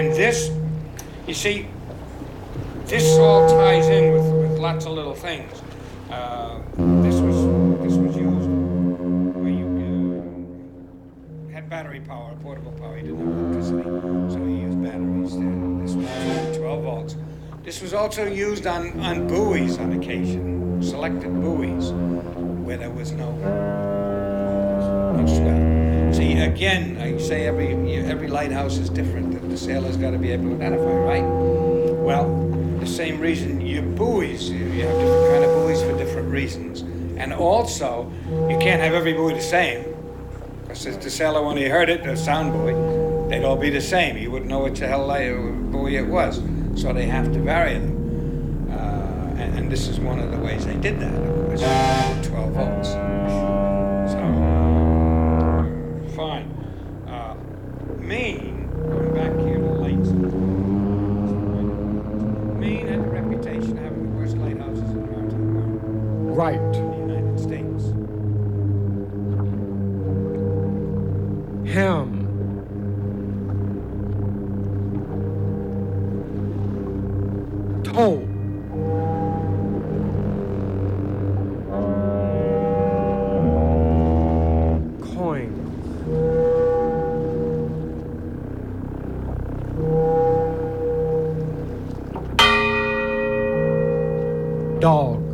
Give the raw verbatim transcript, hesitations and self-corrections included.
And this, you see, this all ties in with, with lots of little things. Uh, this was this was used where you uh, had battery power, portable power. You didn't have electricity, so you used batteries. There. This was twelve volts. This was also used on, on buoys on occasion, selected buoys, where there was no no swell. See, again, I say every every lighthouse is different. The sailor's got to be able to identify, right? Well, the same reason, your buoys, you have different kind of buoys for different reasons. And also, you can't have every buoy the same. Because the sailor, when he heard it, the sound buoy, they'd all be the same. He wouldn't know what the hell buoy it was. So they have to vary them. Uh, and, and this is one of the ways they did that, of course, twelve volts. So, uh, fine. Uh, Maine, going back here to lights. Maine had the reputation of having the worst lighthouses in the maritime world. Right. In the United States. Ham. Toe. Coin. Dog.